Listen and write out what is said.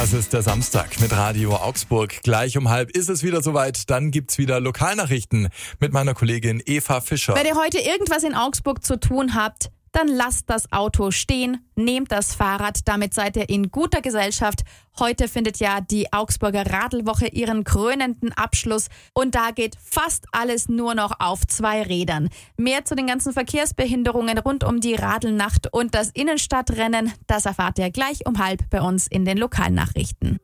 Das ist der Samstag mit Radio Augsburg. Gleich um 12:30 ist es wieder soweit. Dann gibt's wieder Lokalnachrichten mit meiner Kollegin Eva Fischer. Wenn ihr heute irgendwas in Augsburg zu tun habt, dann lasst das Auto stehen, nehmt das Fahrrad, damit seid ihr in guter Gesellschaft. Heute findet ja die Augsburger Radlwoche ihren krönenden Abschluss und da geht fast alles nur noch auf 2 Rädern. Mehr zu den ganzen Verkehrsbehinderungen rund um die Radelnacht und das Innenstadtrennen, das erfahrt ihr gleich um 12:30 bei uns in den Lokalnachrichten.